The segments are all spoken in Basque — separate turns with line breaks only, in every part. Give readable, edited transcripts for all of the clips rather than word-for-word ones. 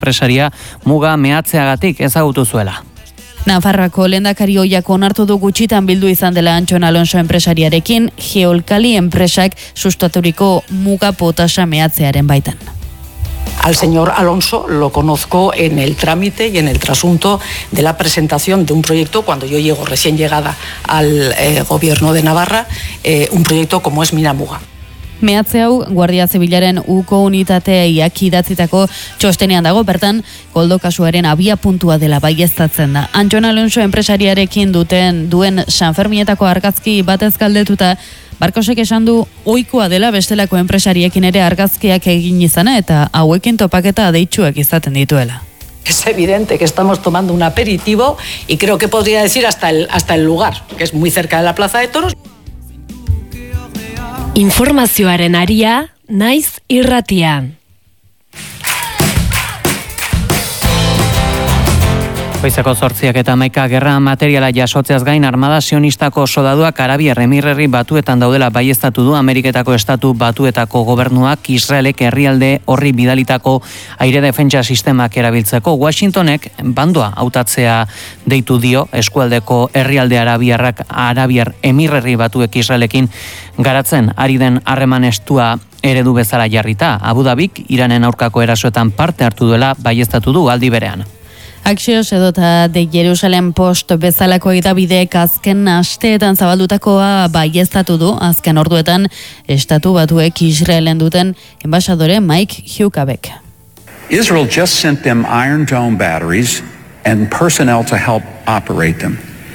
enpresaria muga mehatzeagatik ezagutu zuela.
Nafarroako lehendakari ohiak onartu du gutxitan bildu izan dela Antxon Alonso enpresariarekin Geolkali enpresak sustaturiko muga potasa mehatzearen baitan.
Al señor Alonso lo conozco en el trámite y en el trasunto de la presentación de un proyecto cuando yo llego recién llegada al gobierno de Navarra, un proyecto como es Minamuga.
Mehatze hau Guardia Zibilaren uko unitateak idatzitako txostenean dago, bertan Koldo kasuaren abia puntua dela baieztatzen da. Antxon Alonso enpresariarekin duen Sanfermietako argazki batez galdetuta, Barkosek esan du ohikoa dela bestelako enpresariekin ere argazkiak egin izana eta hauekin topaketa adeitsuak izaten dituela.
Es evidente que estamos tomando un aperitivo y creo que podría decir hasta el lugar, que es muy cerca de la Plaza de Toros.
Informazioaren aria, naiz irratia.
Goizeko 8:11 gerra materiala jasotzeaz gain armada sionistako soldaduak Arabiar Emirerri Batuetan daudela baieztatu du Ameriketako Estatu Batuetako gobernuak Israelek herrialde horri bidalitako aire defentsa sistemak erabiltzeko. Washingtonek bandoa hautatzea deitu dio eskualdeko herrialde Arabiar Emirerri Batuek Israelekin garatzen ari den harreman estua eredu bezala jarrita. Abu Dhabik Iranen aurkako erasoetan parte hartu duela baieztatu du aldi berean.
Axios edota The Jerusalem Post bezalako edabideek azken asteetan zabaldutakoa baieztatu du, azken orduetan Estatu Batuek Israelen duten enbaxadore Mike Huckabee.
Israel just sent them Iron Dome batteries and personnel to help operate them.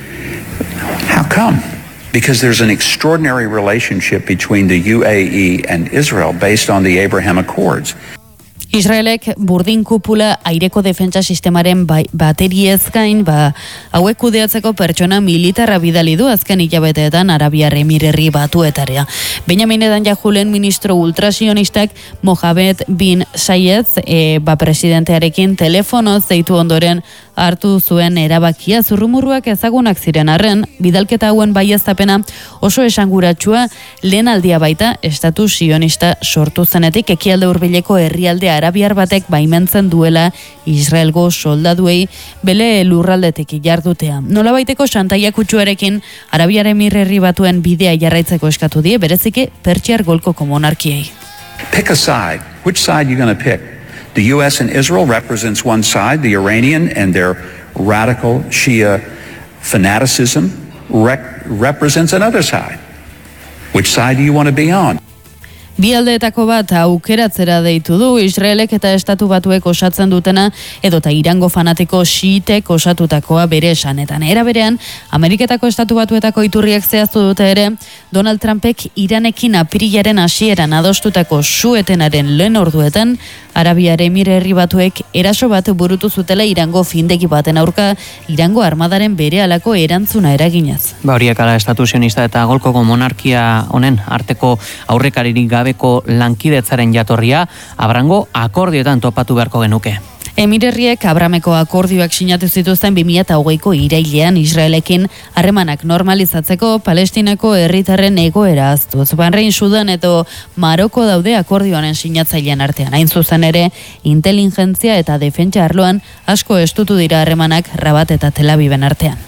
How come? Because there's an extraordinary relationship between the UAE and Israel based on the Abraham Accords.
Israelek burdin kupula aireko defentsa sistemaren bateriez gain, hauek kudeatzeko pertsona militarra bidali du azken hilabeteetan Arabiar Emirerri Batuetara. Benjamin Netanyahuren ministro ultrasionistak Mohamed bin Zayed presidentearekin telefonoz deitu ondoren hartu zuen erabakia. Zurrumurruak ezagunak ziren arren, bidalketa hauen baieztapena oso esanguratsua lehen aldia baita Estatu sionista sortu zenetik ekialde hurbileko herrialde arabiar batek baimentzen duela Israelgo soldaduei bele lurraldetik jardutea. Nolabaiteko xantaia kutsuarekin Arabiar Emirerri Batuen bidea jarraitzeko eskatu die, bereziki Pertsiar golkoko monarkiei.
Pick a side. Which side you going to pick? The U.S. and Israel represents one side. The Iranian and their radical Shia fanaticism represents another side. Which side do you want to be on?
Bi aldeetako bat aukeratzera deitu du Israelek eta Estatu Batuek osatzen dutena edota Irango fanatiko xiitek osatutakoa bere esanetan. Era berean, Ameriketako Estatu Batuetako iturriak zehaztu dute ere, Donald Trumpek Iranekin apirilaren hasieran adostutako su-etenaren lehen orduetan, Arabiar Emirerri Batuek eraso bat burutu zutela Irango findegi baten aurka, Irango armadaren berehalako erantzuna eraginez.
Horiek ala Estatu sionista eta golkoko monarkia honen arteko aurrekaririk gabeko lankidetzaren jatorria, Abrango akordioetan topatu beharko genuke.
Emirerriek Abrameko akordioak sinatu zituzten 2020ko irailean Israelekin harremanak normalizatzeko Palestinako herritarren egoera aztuz. Bahrein, Sudan eta Maroko daude akordioaren sinatzailean artean. Hain zuzen ere, inteligentzia eta defentsa arloan asko estutu dira harremanak Rabat eta Tel Aviven artean.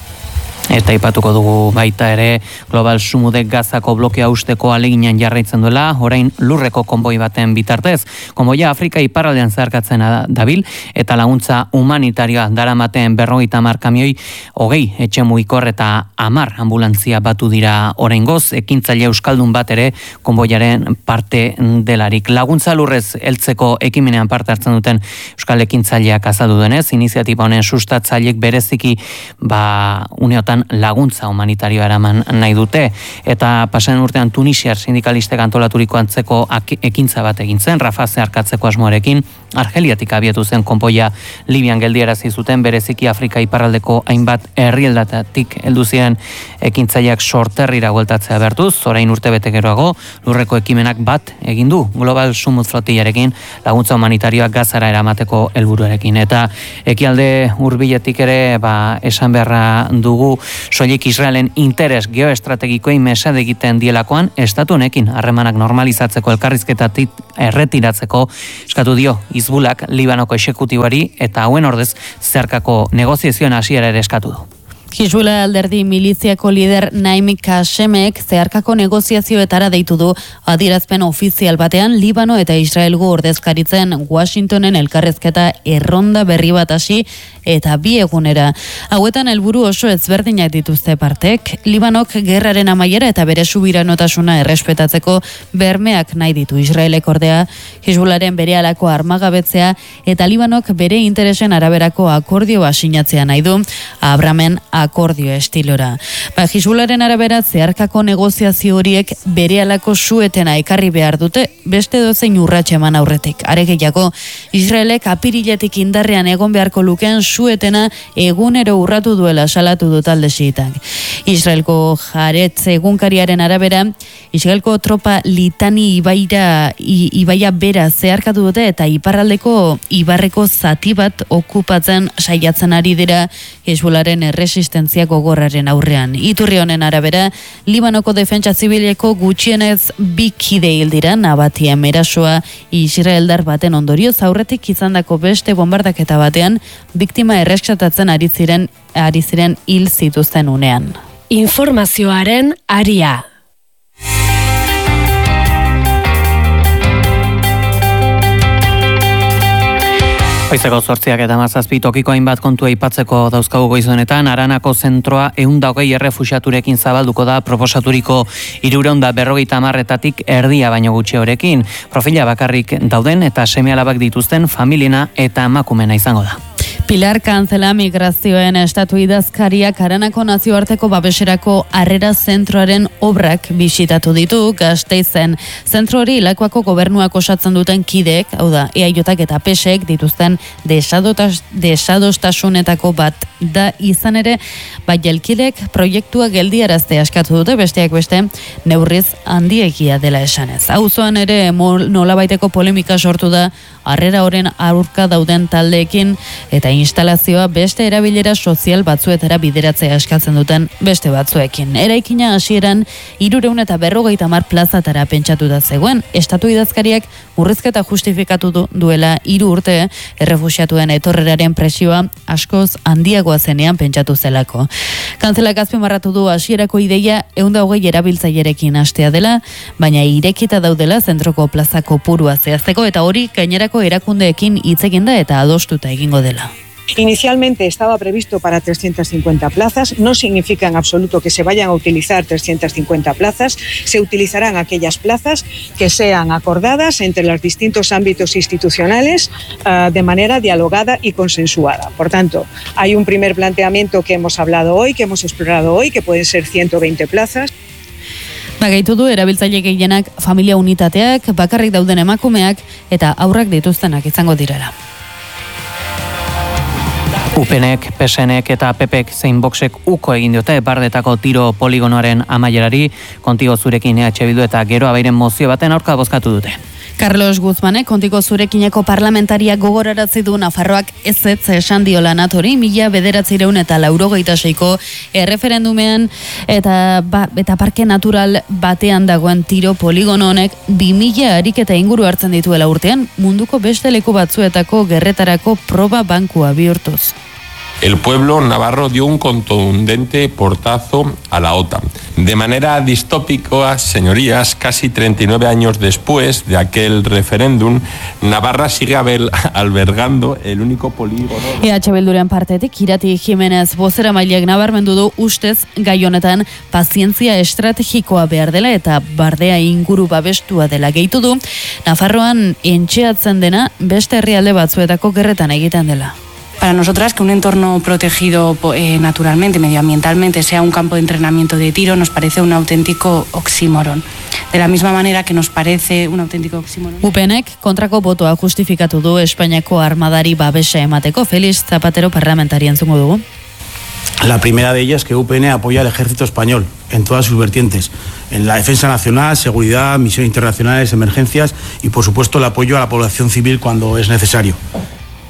Eta ipatuko dugu baita ere Global Sumudek Gazako blokea usteko aleginan jarraitzen duela, orain lurreko konboi baten bitartez. Konboia Afrika iparraldean zeharkatzen dabil eta laguntza humanitarioa daramaten 50 kamioi, 20 etxe mugikor eta 10 ambulantzia batu dira oraingoz, ekintzaile euskaldun bat ere konboiaren parte delarik. Laguntza lurrez heltzeko ekimenean parte hartzen duten euskal ekintzaileak azaldu denez, iniziatiba honen sustatzaileek bereziki uneotan laguntza humanitarioa eraman nahi dute, eta pasen urtean Tunisiar sindikalistek antolaturiko antzeko ekintza bat egin zen, Rafa zeharkatzeko asmoarekin, Argeliatik abiatu zen konpoia Libian geldiarazi zuten, bereziki Afrika iparraldeko hainbat herrialdatik heldu ziren ekintzaileak sorterrira bueltatzea behartuz, orain urtebete geroago, lurreko ekimenak bat egin du Global Sumud flotillarekin laguntza humanitarioak Gazara eramateko helburuarekin, eta ekialde hurbiletik ere esan beharra dugu Soilik Israelen interes geoestrategikoei mesede egiten dielakoan, estatu honekin harremanak normalizatzeko elkarrizketatik erretiratzeko eskatu dio Hizbulak Libanoko exekutiboari eta hauen ordez zeharkako negoziazioen hasiera ere eskatu du.
Hizbula alderdi miliziako lider Naim Kashemek zeharkako negoziazioetara deitu du adierazpen ofizial batean Libano eta Israelgo ordezkaritzen Washingtonen elkarrezketa erronda berri bat hasi eta 2 egunera. Hauetan helburu oso ezberdinak dituzte partek, Libanok gerraren amaiera eta bere subiranotasuna errespetatzeko bermeak nahi ditu. Israelek ordea Hizbularen berehalako armagabetzea eta Libanok bere interesen araberako akordioa sinatzea nahi du Abrahamen akordio estilora. Hizbularen arabera zeharkako negoziazio horiek berehalako suetena ekarri behar dute beste dozein urratxe eman aurretik. Are gehiago, Israelek apiriletik indarrean egon beharko lukeen suetena egunero urratu duela salatu du talde xiitak. Israelko Haaretz egunkariaren arabera, Israelko tropa Litani ibaia bera zeharkatu dute eta iparraldeko ibarreko zati bat okupatzen saiatzen ari dira Hizbularen erresistentzia gogorraren aurrean. Iturri honen arabera, Libanoko defentsa zibileko gutxienez 2 kide hil dira nabatien erasoa israeldar baten ondorioz aurretik izandako beste bombardaketa batean biktima erreskatatzen ari ziren hil zituzten unean.
Informazioaren aria.
Goizeko 8:17 tokiko hainbat kontua aipatzeko dauzkagu goizonetan, Aranako zentroa 120 errefuxiaturekin zabalduko da proposaturiko 350 erdia baino gutxiorekin. Profila bakarrik dauden eta seme-alabak dituzten familiena eta emakumena izango da.
Pilar Kantzela migrazioen estatu idazkariak Aranako nazioarteko babeserako harrera zentroaren obrak bisitatu ditu Gasteizen. Zentro hori Lakuako gobernuak osatzen duten kideek, hau da, EAJak eta PSek dituzten desadostasunetako bat da izan ere, jelkidek proiektua geldiaraztea eskatu dute besteak beste neurriz handiegia dela esanez. Auzoan ere nolabaiteko polemika sortu da harrera horren aurka dauden taldeekin eta instalazioa beste erabilera sozial batzuetara bideratzea eskatzen duten beste batzuekin. Eraikina hasieran 350 plazatara pentsatuta zegoen. Estatu idazkariak murrizketa justifikatu duela 3 urte errefuxiatuen etorreraren presioa askoz handiagoa zenean pentsatu zelako. Kantzelak azpimarratu du hasierako ideia 120 erabiltzailerekin hastea dela, baina irekita daudela zentroko plaza kopurua zehazteko eta hori gainerako erakundeekin hitz eginda eta adostuta egingo dela.
Inicialmente estaba previsto para 350 plazas, no significa en absoluto que se vayan a utilizar 350 plazas, se utilizarán aquellas plazas que sean acordadas entre los distintos ámbitos institucionales de manera dialogada y consensuada. Por tanto, hay un primer planteamiento que hemos hablado hoy, que hemos explorado hoy, que pueden ser 120 plazas.
Bagaitu du erabiltzaile gehienak familia unitateak, bakarrik dauden emakumeak eta haurrak dituztenak izango direla.
UPNek, PSNek eta PPek zein Voxek uko egin diote Bardetako tiro poligonoaren amaierari, Kontigo zurekin EH Bildu eta Gero Abairen mozio baten aurka bozkatu dute.
Carlos Guzmanek Kontigo zurekineko parlamentariak gogorarazi du Nafarroak ezetz esan diola Natori 1986ko erreferendumean eta parke natural batean dagoen tiro poligono honek 2000 ariketa inguru hartzen dituela urtean munduko beste leku batzuetako gerretarako proba bankua bihurtuz.
El pueblo navarro dio un contundente portazo a la OTAN. De manera distópica, señorías, casi 39 años después de aquel referéndum, Navarra sigue albergando el único polígono...
EH Bilduren partetik, Irati Jimenez bozeramaileak nabarmendu du ustez gai honetan pazientzia estrategikoa behar dela eta bardea inguru babestua dela gehitu du, Nafarroan entxeatzen dena beste herrialde batzuetako gerretan egiten dela.
Para nosotras, que un entorno protegido naturalmente, medioambientalmente, sea un campo de entrenamiento de tiro, nos parece un auténtico oxímoron. De la misma manera que nos parece un auténtico oxímoron.
UPNek kontrako botoa justifikatu du Espainiako armadari babesa emateko. Félix Zapatero parlamentaria entzungo dugu.
La primera de ellas, que UPN apoya al ejército español en todas sus vertientes, en la defensa nacional, seguridad, misiones internacionales, emergencias y, por supuesto, el apoyo a la población civil cuando es necesario.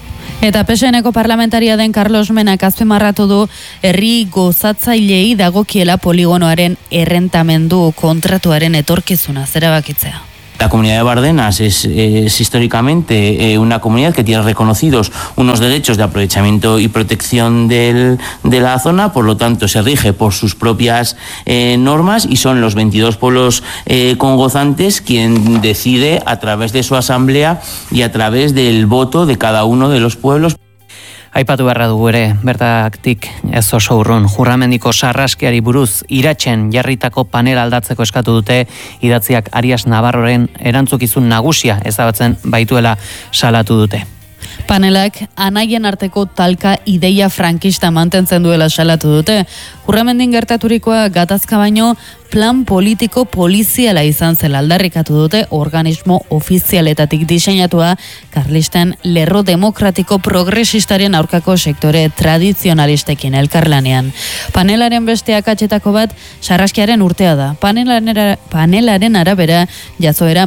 Eta PSN-eko parlamentaria den Carlos Menak azpimarratu du herri gozatzailei dagokiela poligonoaren errentamendu kontratuaren etorkizuna zerabakitzea.
La comunidad de Bardenas es históricamente una comunidad que tiene reconocidos unos derechos de aprovechamiento y protección de la zona, por lo tanto se rige por sus propias normas y son los 22 pueblos congozantes quien decide a través de su asamblea y a través del voto de cada uno de los pueblos.
Aipatu beharra dugu ere, bertaktik ez oso urrun, Jurramendiko sarraskiari buruz Iratzen jarritako panela aldatzeko eskatu dute, idatziak Arias Navarroren erantzukizun nagusia ezabatzen baituela salatu dute.
Panelak anaien arteko talka ideia frankista mantentzen duela salatu dute. Jurramendin gertaturikoa gatazka baino plan politiko poliziala izan zela aldarrikatu dute organismo ofizialetatik diseinatua karlisten lerro demokratiko progresistaren aurkako sektore tradizionalistekin elkarlanean. Panelaren beste akatsetako bat sarraskiaren urtea da. Panelaren arabera jazoera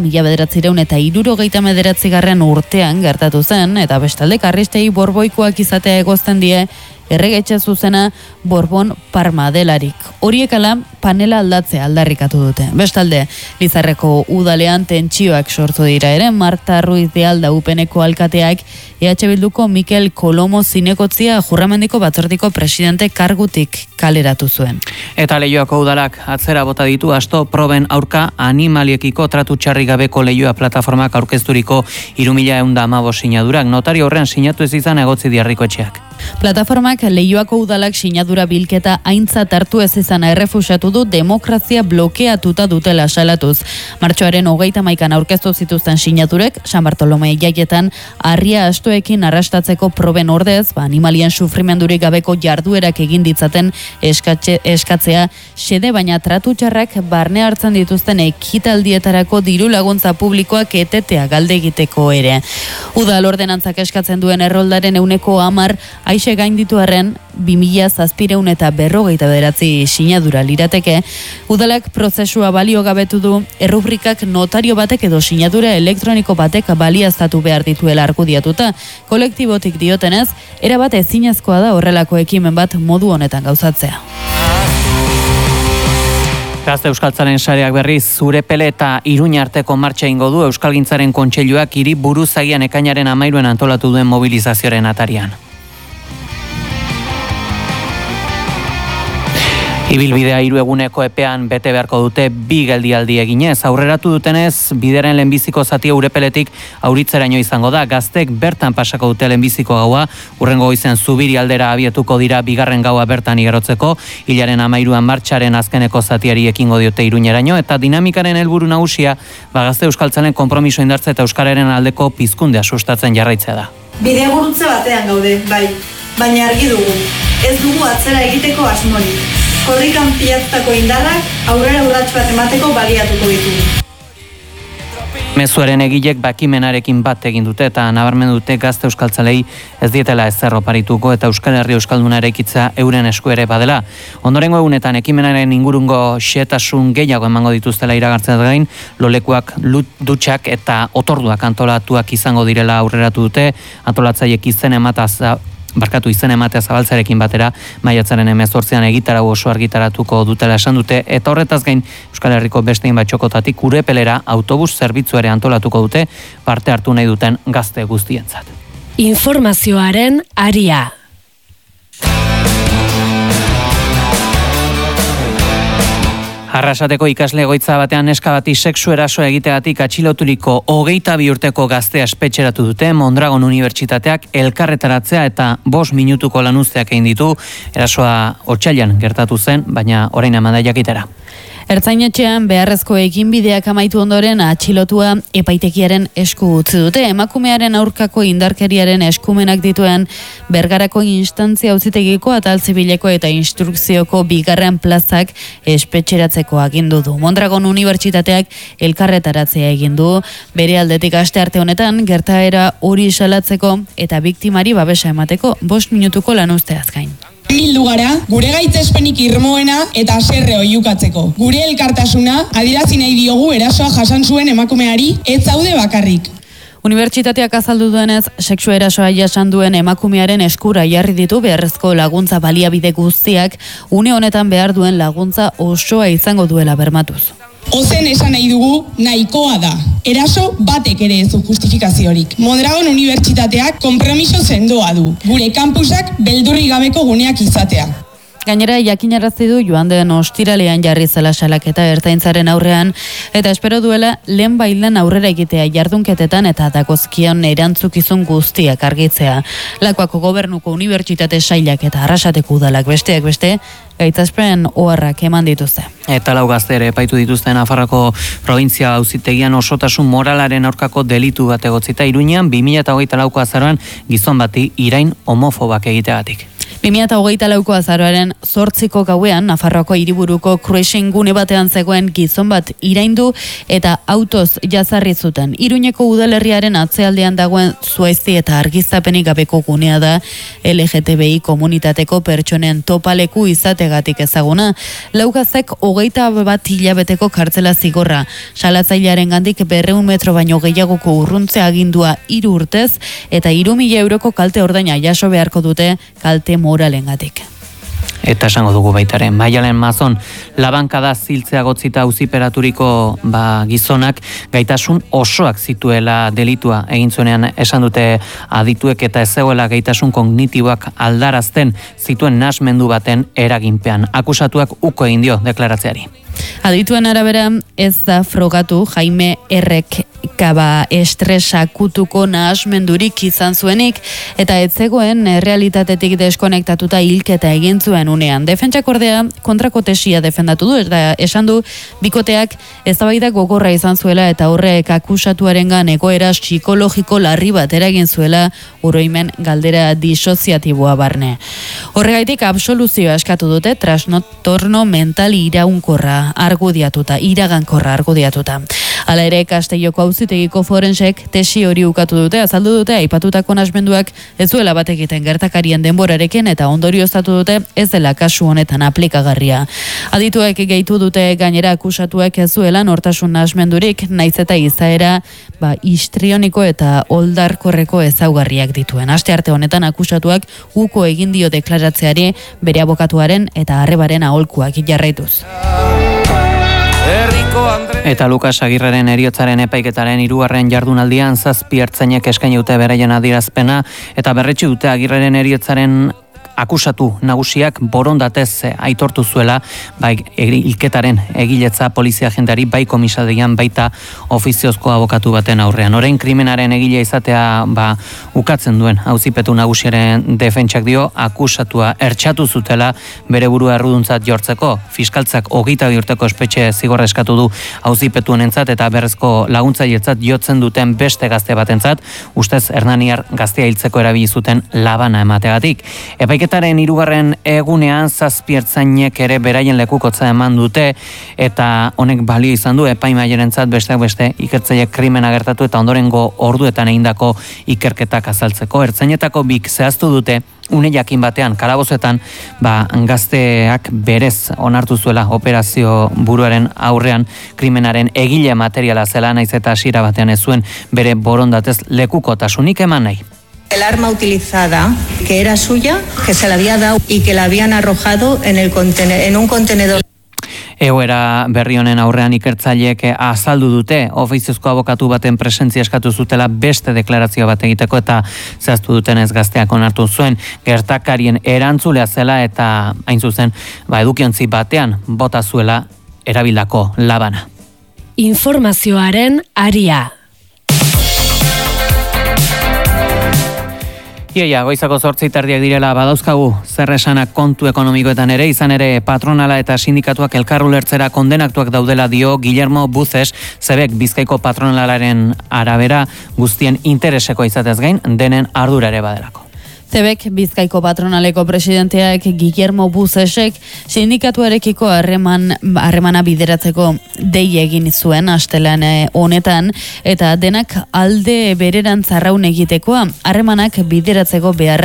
1969 urtean gertatu zen eta bestalde karlistei borboikoak izatea egozten die erregetxe zuzena Borbon Parma delarik. Horiekala panela aldatzea aldarrikatu dute. Bestalde, Lizarreko udalean tentsioak sortu dira ere, Marta Ruiz de Alda UPNeko alkateak EH Bilduko Mikel Kolomo zinekotzia Jurramendiko batzordiko presidente kargutik kaleratu zuen.
Eta Leioako udalak atzera bota ditu asto proben aurka animaliekiko tratu txarri gabeko Leioa plataformak aurkezturiko 3.115 sinadurak. Notario horren sinatu ez izan egotzi diarriko etxeak.
Plataformak Leioako udalak sinadura bilketa aintzat hartu ez izana errefusatu du demokrazia blokeatuta dutela salatuz. Martxoaren 31an aurkeztu zituzten sinadurek San Bartolome jaietan harria astoekin arrastatzeko proben ordez, animalien sufrimendurik gabeko jarduerak egin ditzaten eskatzea xede baina tratu txarrak barne hartzen dituzten ekitaldietarako diru laguntza publikoak etetea galde egiteko ere. Udal ordenantzak eskatzen duen erroldaren 10% aixe gainditu arren 2.749 sinadura lirateke, udalak prozesua baliogabetu du errubrikak notario batek edo sinadura elektroniko batek baliaztatu behar dituela argudiatuta. Kolektibotik diotenez, erabat ezinezkoa da horrelako ekimen bat modu honetan gauzatzea.
Gazte Euskaltzaren sareak berriz, Urepele eta Iruña arteko martxa ingo du Euskalgintzaren kontseiluak hiri buruzagian ekainaren 13 antolatu duen mobilizazioaren atarian. Ibilbidea 3 eguneko epean bete beharko dute 2 geldialdi eginez. Aurreratu dutenez, bideren lehenbiziko zatia Urepeletik auritzeraino izango da. Gaztek bertan pasako dute lehenbiziko gaua, urrengo goizen Zubiri aldera abietuko dira bigarren gaua bertan igarotzeko, hilaren 13an martxaren azkeneko zatiari ekingo diote Iruñeraino, eta dinamikaren helburu nagusia, Gazte Euskaltzalen konpromiso indartze eta euskararen aldeko pizkundea sustatzen jarraitzea da.
Bidegurutze batean gaude, bai, baina argi dugu, ez dugu atzera egiteko asmorik. Korrikan pilatutako indarrak aurrera urrats bat emateko baliatuko ditugu.
Mezuaren egilek bakimenarekin bat egin dute eta nabarmen dute Gazte Euskaltzalei ez dietela ezer oparituko eta Euskal Herri Euskalduna eraikitza euren esku ere badela. Ondorengo egunetan ekimenaren ingurungo xehetasun gehiago emango dituztela iragartzen gain, lolekuak, dutxak eta otorduak antolatuak izango direla aurreratu dute, antolatzaiek izen ematea zabaltzarekin batera, maiatzaren 18an egitarau oso argitaratuko dutela esan dute, eta horretaz gain Euskal Herriko beste hainbat txokotatik Urepelera autobus zerbitzu ere antolatuko dute parte hartu nahi duten gazte guztientzat.
Informazioaren aria.
Arrasateko ikasle egoitza batean neska bati sexu erasoa egiteagatik atxiloturiko 22 urteko gaztea espetxeratu dute. Mondragon Unibertsitateak elkarretaratzea eta 5 minutuko lanuzteak egin ditu. Erasoa otsailean gertatu zen, baina orain eman da jakitera.
Ertzainetxean beharrezko eginbideak amaitu ondoren atxilotua epaitekiaren esku utzi dute. Emakumearen aurkako indarkeriaren eskumenak dituen Bergarako instantzia auzitegiko atal zibileko eta instrukzioko 2. plazak espetxeratzeko agindu du. Mondragon Unibertsitateak elkarretaratzea egin du. Bere aldetik astearte honetan gertaera hori salatzeko eta biktimari babesa emateko 5 minutuko lanuzteaz gain.
Bildu gara, gure gaitzespenik irmoena eta haserre oihukatzeko. Gure elkartasuna adierazi nahi diogu erasoa jasan zuen emakumeari ez zaude bakarrik.
Unibertsitateak azaldu duenez, sexu erasoa jasan duen emakumearen eskura jarri ditu beharrezko laguntza baliabide guztiak, une honetan behar duen laguntza osoa izango duela bermatuz.
Ozen esan nahi dugu nahikoa da. Eraso batek ere ez du justifikaziorik. Mondragon Unibertsitateak konpromiso sendoa du. Gure kampusak beldurri gabeko guneak izatea.
Gainera, jakinarazi du joan den ostiralean jarri zela salaketa ertzaintzaren aurrean, eta espero duela lehen bailan aurrera egitea jardunketetan eta dagozkion erantzukizun guztiak argitzea. Lakuako gobernuko unibertsitate sailak eta Arrasateko udalak besteak beste, gaitzespen oharrak eman dituzte.
Eta lau gazte ere epaitu dituzte Nafarroako provintzia auzitegian osotasun moralaren aurkako delitu bat egotzita Iruñean 2024ko azaroan gizon bati irain homofobak egiteagatik.
2024ko azaroaren 8ko gauean Nafarroako hiriburuko cruising gune batean zegoen gizon bat iraindu eta autoz jazarri zuten. Iruñeko udalerriaren atzealdean dagoen zuhaizti eta argiztapenik gabeko gunea da LGTBI komunitateko pertsonen topaleku izategatik ezaguna. Laugazek 21 hilabeteko kartzela zigorra. Salatzailearen gandik 200 metro baino gehiagoko urruntze agindua 3 urtez eta 3.000 euroko kalte ordaina jaso beharko dute kalte moralengatik.
Eta esango dugu baitaren, Maialen Mazon labankada ziltzea gotzita auziperaturiko gizonak gaitasun osoak zituela delitua egin zuenean esan dute adituek eta ez zegoela gaitasun kognitiboak aldarazten zituen nahasmendu baten eraginpean. Akusatuak uko egin dio deklaratzeari.
Adituen arabera ez da frogatu Jaime Errek estresakutuko nahasmendurik izan zuenik eta ez zegoen realitatetik deskonektatuta hilketa egin zuen unean. Defentsak ordea kontrako tesia defendatu du eta esan du bikoteak eztabaida gogorra izan zuela eta horrek akusatuarengan egoera psikologiko larri bat eragin zuela oroimen galdera disoziatiboa barne. Horregaitik absoluzioa eskatu dute trastorno mental iragankorra argudiatuta. Hala ere, Castelloko auzitegiko forensek tesi hori ukatu dute, azaldu dute aipatutako nahasmenduak ez duela bat egiten gertakarien denborarekin eta ondorioztatu dute ez dela kasu honetan aplikagarria. Adituek gehitu dute gainera akusatuek ez duela nortasun nahasmendurik, naiz eta izaera histrioniko eta oldarkorreko ezaugarriak dituen. Astearte honetan akusatuak uko egin dio deklaratzeari bere abokatuaren eta arrebaren aholkuak jarraituz.
Eta Lukas Agirreren heriotzaren epaiketaren 3. jardunaldian 7 ertzainek eskaini dute beraien adierazpena eta berretsi dute Agirreren heriotzaren akusatu nagusiak borondatez aitortu zuela hilketaren egiletza polizia agenteari bai komisarian baita ofiziozko abokatu baten aurrean. Orain krimenaren egile izatea ukatzen duen auzipetu nagusiaren defentsak dio akusatua ertxatu zutela bere burua erruduntzat jortzeko. Fiskaltzak 22 urteko espetxe zigorra eskatu du auzipetuenentzat eta berrezko laguntzailetzat jotzen duten beste gazte batentzat, ustez Hernaniar gaztea hiltzeko erabili zuten labana emateagatik. Epaiketaren 3. egunean 7 ertzainek ere beraien lekukotza eman dute eta honek balio izan du epaimailerentzat besteak beste ikertzaileek krimena gertatu eta ondorengo orduetan egindako ikerketak azaltzeko. Ertzainetako bik zehaztu dute une jakin batean kalabozetan gazteak berez onartu zuela operazio buruaren aurrean krimenaren egile materiala zela naiz eta hasiera batean ez zuen bere borondatez lekukotasunik eman nahi.
El arma utilizada, que era suya, que se la había dado y que la habían arrojado en un contenedor.
Egoera berri honen aurrean ikertzaileek azaldu dute ofiziozko abokatu baten presentzia eskatu zutela beste deklarazio bat egiteko eta zehaztu dutenez gazteak onartu zuen gertakarien erantzulea zela eta hain zuzen edukiontzi batean bota zuela erabildako labana.
Informazioaren aria.
Iaia, goizako 8:30 direla badauzkagu zer esanak kontu ekonomikoetan ere, izan ere patronala eta sindikatuak elkarrulertzera kondenatuak daudela dio Guillermo Buzes, Zebek Bizkaiko patronalaren arabera guztien intereseko izatez gain denen ardura ere badelako.
Zebek Bizkaiko patronaleko presidenteak Guillermo Buzesek sindikatuarekiko harremana bideratzeko dei egin zuen astelan honetan eta denak alde bererantz arraun egitekoa harremanak bideratzeko beharra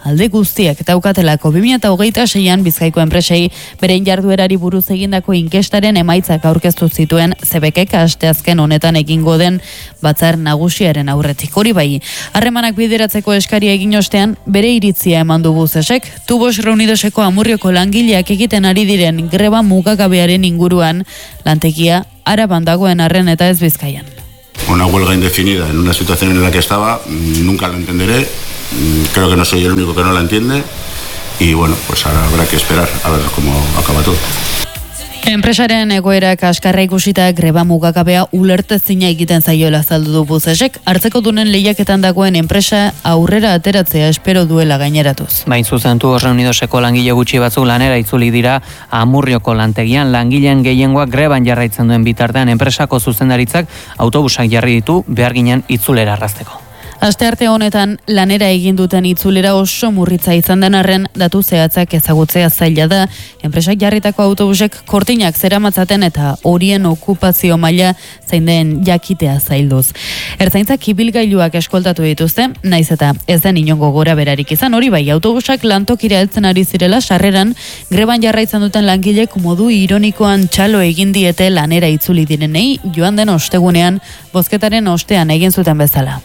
alde guztiak daukatelako 2026an Bizkaiko enpresei beren jarduerari buruz egindako inkestaren emaitzak aurkeztu zituen Zebekek asteazken honetan egingo den batzar nagusiaren aurretik. Hori bai, harremanak bideratzeko eskaria egin ostean bere iritzia eman du Buzesek, Tubos Reunidoseko Amurrioko langileak egiten ari diren greba mugagabearen inguruan lantegia Araban dagoen arren eta ez Bizkaian.
Una huelga indefinida en una situación en la que estaba, nunca la entenderé, creo que no soy el único que no la entiende y bueno, pues ahora habrá que esperar a ver cómo acaba todo.
Enpresaren egoera kaskarra ikusita greba mugagabea ulertezina egiten zaiola azaldu du Buzesek, hartzeko dunen lehiaketan dagoen enpresa aurrera ateratzea espero duela gaineratuz.
Bain zuzen Tubos Reunidoseko langile gutxi batzuk lanera itzuli dira Amurrioko lantegian, langileen gehiengoak greban jarraitzen duen bitartean enpresako zuzendaritzak autobusak jarri ditu beharginen itzulera arrazteko.
Astearte honetan lanera egin duten itzulera oso murritza izan den arren datu zehatzak ezagutzea zaila da. Enpresak jarritako autobusek kortinak zeramatzaten eta horien okupazio maila zein den jakitea zailduz. Ertzaintzak ibilgailuak eskoltatu dituzte, naiz eta ez den inongo gora berarik izan. Hori bai, autobusak lantokira heltzen ari zirela sarreran greban jarraitzen duten langilek modu ironikoan txalo egin diete lanera itzuli direnei joan den ostegunean bozketaren ostean egin zuten bezala.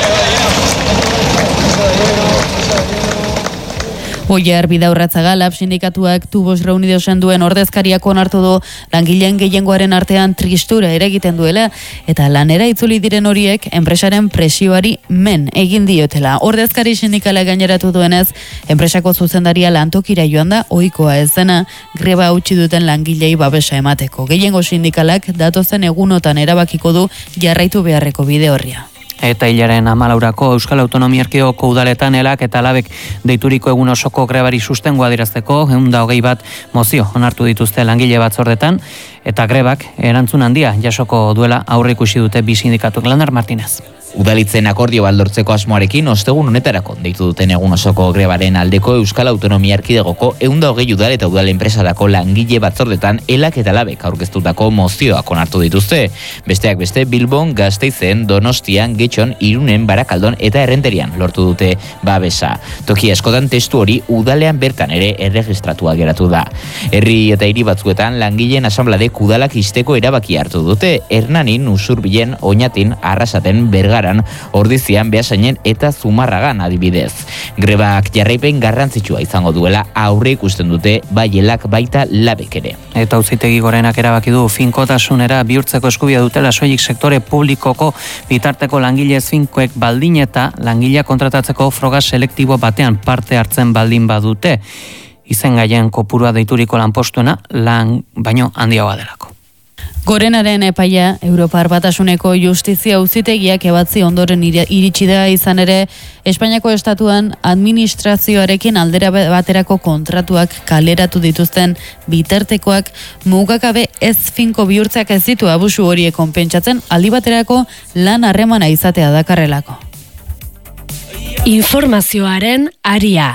Oier Bidaurratzaga lab sindikatuak Tubos Reunidosen duen ordezkariak onartu du langileen gehiengoaren artean tristura eragiten duela eta lanera itzuli diren horiek enpresaren presioari men egin diotela. Ordezkari sindikala gaineratu duenez, enpresako zuzendaria lantokira joan da ohikoa ez dena greba utzi duten langilei babesa emateko. Gehiengo sindikalak datozen egunotan erabakiko du jarraitu beharreko bide horria.
Eta hilaren 14 Euskal Autonomia Erkidegoko udaletan elak eta labek deituriko egun osoko grebari sustengoa adierazteko 121 mozio onartu dituzte langile batzordetan eta grebak erantzun handia jasoko duela aurreikusi dute bi sindikatuk. Lander Martinez.
Udalitzen akordio baldortzeko asmoarekin ostegun honetarako deitu duten egun osoko grebaren aldeko Euskal Autonomia Erkidegoko 120 udal eta udal enpresarako langile batzordetan elak eta labek aurkeztutako mozioak onartu dituzte. Besteak beste Bilbon, Gasteizen, Donostian, Getxon, Irunen, Barakaldon eta Errenterian lortu dute babesa. Toki askotan testu hori udalean bertan ere erregistratua geratu da. Herri eta hiri batzuetan langileen asanbladek udalak isteko erabaki hartu dute. Hernanin, Usurbilen, Oñatin, Arrasaten, Bergaran, Ordizian, Beasainen eta Zumarragan adibidez. Grebak jarraipen garrantzitsua izango duela aurre ikusten dute bai elak baita labek ere.
Eta Auzitegi Gorenak erabaki du finkotasunera bihurtzeko eskubidea dutela soilik sektore publikoko bitarteko langile finkoek baldin eta langilea kontratatzeko froga selektibo batean parte hartzen baldin badute. Izengaien kopurua deituriko lanpostuena lan baino handiagoa delako.
Gorenaren epaia Europar Batasuneko Justizia Auzitegiak ebatzi ondoren iritsi da izan ere Espainiako estatuan administrazioarekin aldera baterako kontratuak kaleratu dituzten bitartekoak mugagabe ez finko bihurtzeak ez ditu abusu horiek konpentsatzen aldi baterako lan harremana izatea dakarrelako.
Informazioaren aria.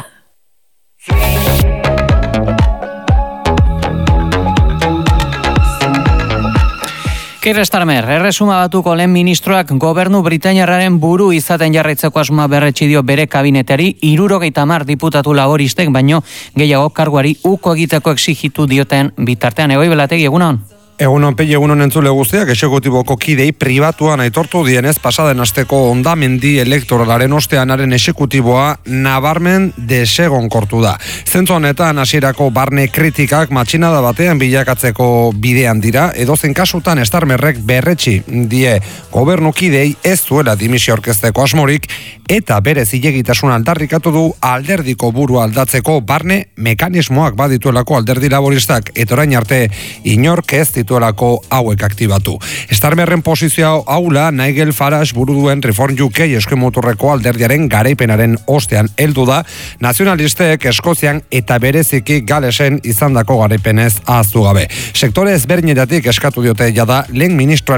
Keir Starmer, erresuma batuko lehen ministroak gobernu britainiarraren buru izaten jarraitzeko asmoa berretsi dio bere kabineteari 70 diputatu laboristek baino gehiago karguari uko egiteko exigitu dioten bitartean. Egoi Belategi, egunon?
Egunon pei, egunon entzule guztiak, exekutiboko kidei pribatuan aitortu dienez pasaden asteko hondamendi elektoralaren osteanaren exekutiboa nabarmen desegonkortu da. Zentzu honetan hasierako barne kritikak matxinada batean bilakatzeko bidean dira, edozen kasutan Starmerrek berretsi die gobernu kidei ez zuela dimisio aurkezteko asmorik eta bere zilegitasun aldarrikatu du alderdiko buru aldatzeko barne mekanismoak badituelako alderdi laboristak eta orain arte inork ez dituelako hauek aktibatu. Starmerren posizio haula Nigel Farage buru duen Reform UK eskumoturreko alderdiaren garaipenaren ostean heldu da, nazionalistek Eskozian eta bereziki Galesen izandako garaipenez ahaztu gabe. Sektore ezberdinetatik eskatu diote jada lehen ministroari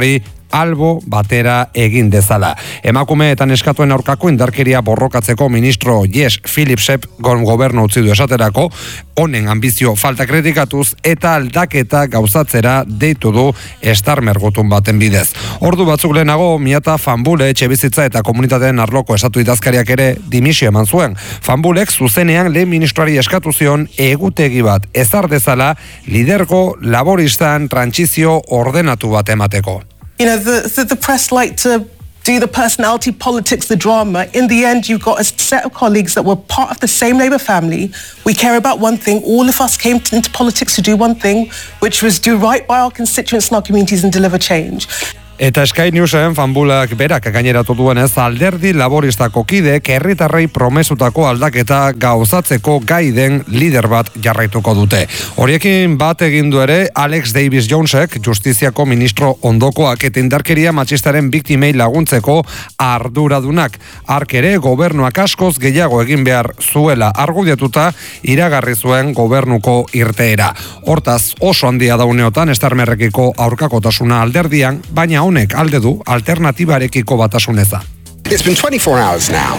albo batera egin dezala. Emakume eta neskatuen aurkako indarkeria borrokatzeko ministro Jess Phillipsek gobernu utzi du esaterako, honen ambizio falta kritikatuz eta aldaketa gauzatzera deitu du Starmer gutun baten bidez. Ordu batzuk lehenago, Miata Fanbule etxebizitza eta komunitateen arloko esatu idazkariak ere dimisio eman zuen. Fanbulek zuzenean lehen ministroari eskatu zion egutegi bat ezar dezala lidergo laboristan trantsizio ordenatu bat emateko.
You know, the press like to do the personality politics, the drama. In the end, you've got a set of colleagues that were part of the same Labour family. We care about one thing. All of us came into politics to do one thing, which was do right by our constituents and our communities and deliver change.
Eta Sky Newsen Fanbulak berak gaineratu duenez alderdi laboristako kideek herritarrei promesutako aldaketa gauzatzeko gai den lider bat jarraituko dute. Horiekin bat egin du ere Alex Davis Jonesek, justiziako ministro ondokoak eta indarkeria matxistaren biktimei laguntzeko arduradunak. Hark ere gobernuak askoz gehiago egin behar zuela argudiatuta iragarri zuen gobernuko irteera. Hortaz oso handia da uneotan Starmerrekiko aurkakotasuna alderdian, baina honek alde du alternatibarekiko batasuneza.
It's been 24 hours now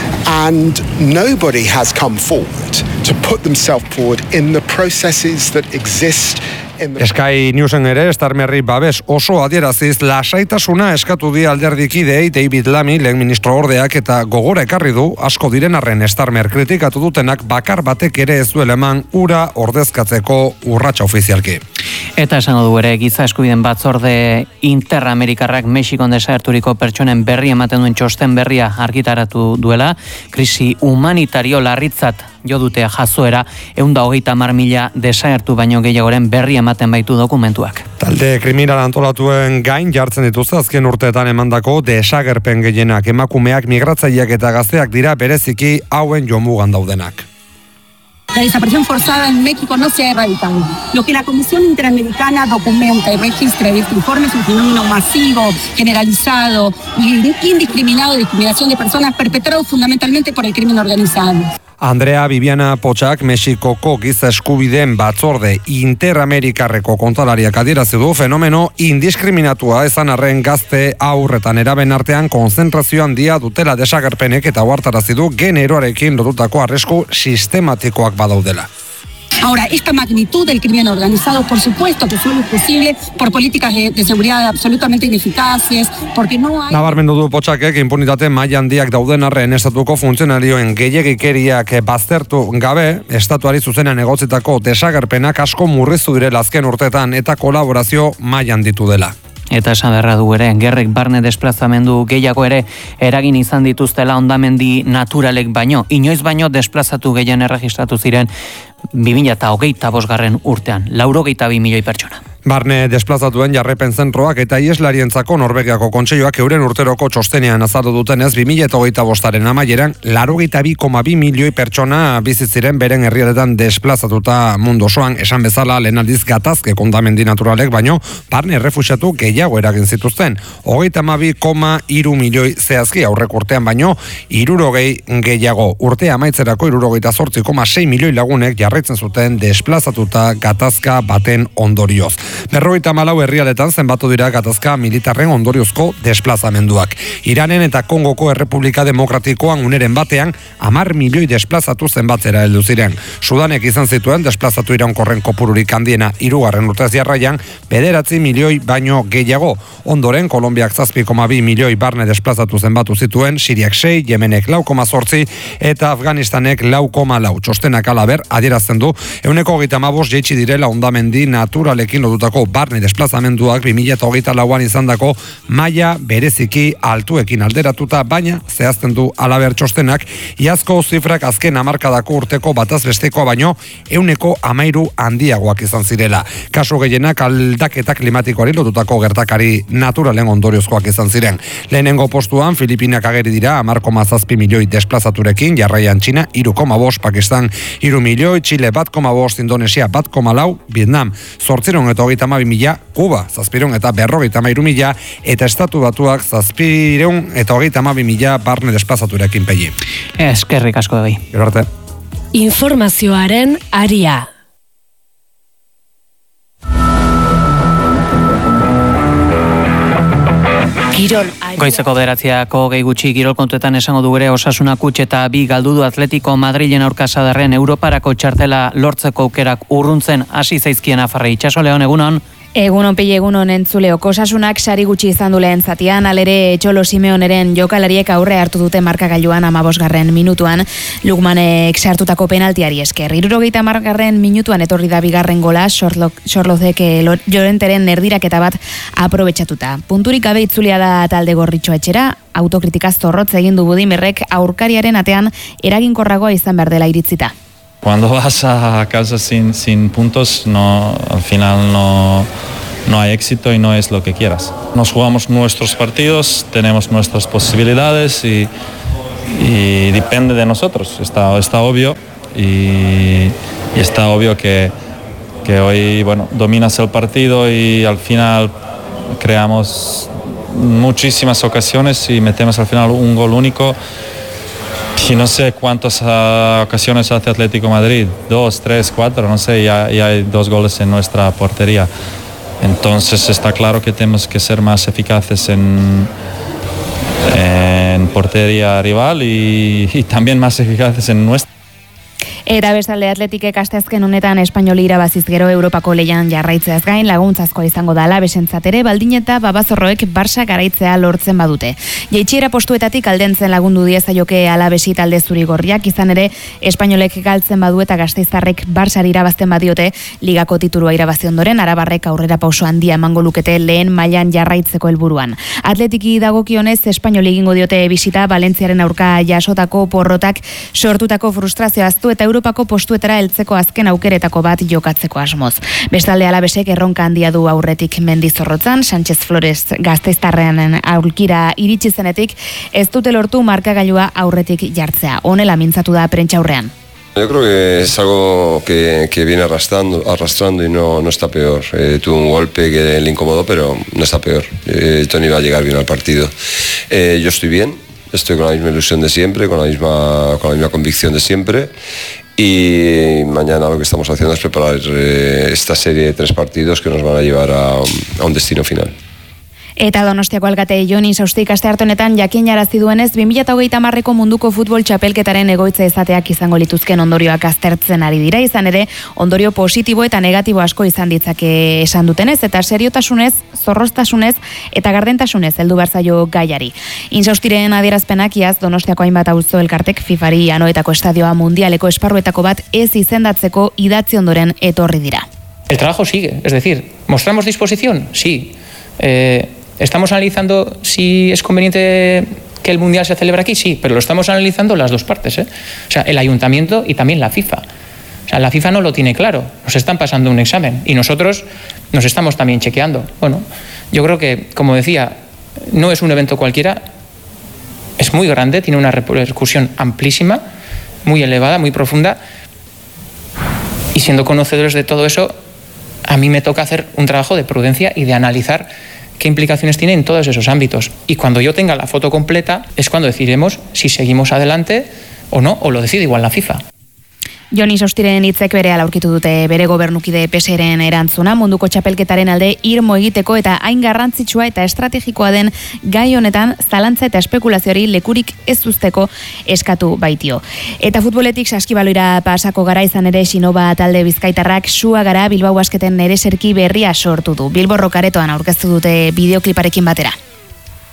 and nobody has come forward to put themselves forward in the processes that exist.
Sky Newsen ere Starmerri babes oso adieraziz lasaitasuna eskatu di alderdikideei David Lammy lehen ministro ordeak eta gogora ekarri du asko diren arren Starmer kritikatu dutenak bakar batek ere ez duela eman ura ordezkatzeko urratsa ofizialki.
Eta esango du ere giza eskubideen batzorde interamerikarrak Mexikon desagerturiko pertsonen berri ematen duen txosten berria argitaratu duela, krisi humanitario larritzat jo dute jazoera 130.000 desagertu baino gehiagoren berri ematen baitu dokumentuak.
Talde kriminal antolatuen gain jartzen dituzte azken urteetan emandako desagerpen gehienak, emakumeak, migratzaileak eta gazteak dira bereziki hauen jomugan daudenak.
La desaparición forzada en México no se ha erradicado. Lo que la Comisión Interamericana documenta y registra de este informe es un fenómeno masivo, generalizado y indiscriminado de discriminación de personas perpetrado fundamentalmente por el crimen organizado.
Andrea Viviana Potxak Mexikoko giza eskubideen batzorde interamerikarreko kontalariak adierazi du fenomeno indiskriminatua ezan arren gazte aurretan eraben artean konzentrazio handia dutela desagerpenek eta ohartarazi du generoarekin lotutako arrisku sistematikoak badaudela.
Ahora, esta magnitud del crimen organizado, por supuesto que solo es posible por políticas de seguridad absolutamente ineficaces, porque no hay...
Nabarmendu du Potxakek inpunitate maila handiak dauden arren estatuko funtzionarioen gehiegikeriak baztertu gabe, estatuari zuzenean egotzitako desagerpenak asko murriztu direla azken urteetan eta kolaborazio maila handitu dela.
Eta esan beharra du ere, gerrek barne desplazamendu gehiago ere eragin izan dituztela hondamendi naturalek baino, inoiz baino desplazatu gehien erregistratu ziren 2025 urtean, 82 milioi pertsona.
Barne desplazatuen jarrepen zentroak eta ieslarientzako Norvegiako kontseiluak euren urteroko txostenean azaldu dutenez 2025aren amaieran 82,2 milioi pertsona bizitziren beren herrialdetan desplazatuta mundu osoan, esan bezala lehen aldiz gatazke hondamendi naturalek baino barne errefuxiatu gehiago eragin zituzten 32,3 milioi zehazki aurreko urtean baino 60 gehiago urtea amaitzerako 68,6 milioi lagunek jarraitzen zuten desplazatuta gatazka baten ondorioz. 54 herrialdetan zenbatu dira gatazka militarren ondoriozko desplazamenduak. Iranen eta Kongoko Errepublika Demokratikoan uneren batean 10 milioi desplazatu zenbatzera heldu ziren. Sudanek izan zituen desplazatu iraunkorren kopururik handiena 3. urtez jarraian 9 milioi baino gehiago. Ondoren Kolonbiak 7,2 milioi barne desplazatu zenbatu zituen, Siriak 6, Yemenek 4,8 eta Afganistanek 4,4. Txostenak alaber adierazten du 135 jaitsi direla hondamendi naturalekin lotutako barne desplazamenduak 2024an izandako maila bereziki altuekin alderatuta, baina zehazten du alaber txostenak iazko zifrak azken hamarkadako urteko batazbestekoa baino 13% handiagoak izan zirela. Kasu gehienak aldaketa klimatikoari lotutako gertakari naturalen ondoriozkoak izan ziren. Lehenengo postuan Filipinak ageri dira 10,7 milioi desplazaturekin, jarraian Txina 3,5, Pakistan 3 milioi, Chile 1,5, Indonesia 1,4, Vietnam 832.000, Kuba 743.000 eta Estatu Batuak 732.000 barne desplazaturekin pegi.
Eskerrik asko egi.
Gero arte.
Informazioaren aria. Kirol.
Goizeko 9:00 gehi gutxi kirol kontuetan esango du ere Osasuna Kutx eta bi galdu du Atletico Madrilen aurka sadarren Europarako txartela lortzeko aukerak urruntzen hasi zaizkien Nafarrei. Itxaso Leon, egunon.
Egunon pile egunon entzuleok. Osasunak sari gutxi izan du lehen zatian, alere Txolo Simeoneren jokalariek aurre hartu dute markagailuan 15. minutuan, Lukmanek sartutako penaltiari esker. 70. minutuan etorri da bigarren gola, Sorlozek Llorenteren erdiraketa bat aprobetxatuta. Punturik gabe itzulia da talde gorritxoa etxera, autokritikaz zorrotz egin du Budimerrek aurkariaren atean eraginkorragoa izan behar dela iritzita.
Cuando vas a casa sin puntos, al final no hay éxito y no es lo que quieras. Nos jugamos nuestros partidos, tenemos nuestras posibilidades y depende de nosotros. Está obvio y está obvio que hoy dominas el partido y al final creamos muchísimas ocasiones y metemos al final un gol único. Y no sé cuántas ocasiones hace Atlético Madrid, 2, 3, 4, no sé, ya hay 2 goles en nuestra portería. Entonces está claro que tenemos que ser más eficaces en portería rival y también más eficaces en nuestra.
Eta bestalde Atletikek asteazken honetan Espainoli irabaziz gero Europako lehian jarraitzeaz gain laguntzazkoa izango da Alabesentzat ere, baldin eta Babazorroek Barça garaitzea lortzen badute. Jaitsiera postuetatik aldentzen lagundu diezaioke Alabesi talde zuri-gorriak, izan ere Espainolek galtzen badu eta Gasteiztarrek Barçari irabazten badiote ligako titulua irabazi ondoren Arabarrek aurrera pauso handia emango lukete lehen mailan jarraitzeko helburuan. Atletiki dagokionez Espainoli egingo diote bisita Valentziaren aurka jasotako porrotak sortutako frustrazioa aztu eta Europako postuetara heltzeko azken aukeretako bat jokatzeko asmoz. Bestalde Alabesek erronka handia du aurretik Mendizorrotzan, Sánchez Flores Gasteiztarrean aurkira iritsi zenetik ez dute lortu markagailua aurretik jartzea. Honela mintzatu da prentsaurrean.
Yo creo que es algo que viene arrastrando y no está peor. Tuvo un golpe que le incomodó, pero no está peor. Tony va a llegar bien al partido. Yo estoy bien, estoy con la misma ilusión de siempre, con la misma convicción de siempre. Y mañana lo que estamos haciendo es preparar esta serie de 3 partidos que nos van a llevar a un destino final.
Eta Donostiako alkate Joni Saustik astearte honetan jakinarazi duenez 2030ko munduko futbol txapelketaren egoitza izateak izango lituzken ondorioak aztertzen ari dira, izan ere ondorio positibo eta negatibo asko izan ditzake esan dutenez eta seriotasunez, zorroztasunez eta gardentasunez heldu behar zaio gaiari. Insaustiren adierazpenak iaz Donostiako hainbat auzo elkartek FIFAri Anoetako estadioa mundialeko esparruetako bat ez izendatzeko idatzi ondoren etorri dira.
El trabajo sigue, es decir, ¿mostramos disposición? Sí. ¿Estamos analizando si es conveniente que el Mundial se celebre aquí? Sí, pero lo estamos analizando las dos partes, O sea, el Ayuntamiento y también la FIFA. O sea, la FIFA no lo tiene claro, nos están pasando un examen y nosotros nos estamos también chequeando. Bueno, yo creo que, como decía, no es un evento cualquiera, es muy grande, tiene una repercusión amplísima, muy elevada, muy profunda, y siendo conocedores de todo eso, a mí me toca hacer un trabajo de prudencia y de analizar qué implicaciones tiene en todos esos ámbitos. Y cuando yo tenga la foto completa es cuando decidiremos si seguimos adelante o no, o lo decide igual la FIFA.
Joni Saustiren hitzek berehala aurkitu dute bere gobernukide PSren erantzuna munduko txapelketaren alde irmo egiteko eta hain garrantzitsua eta estrategikoa den gai honetan zalantza eta espekulazioari lekurik ez uzteko eskatu baitio. Eta futboletik saskibaloira pasako gara izan ere Xinoba talde bizkaitarrak sua gara Bilbao Basketen ereserki berria sortu du. Bilbo Rokaretoan aurkeztu dute bideokliparekin batera.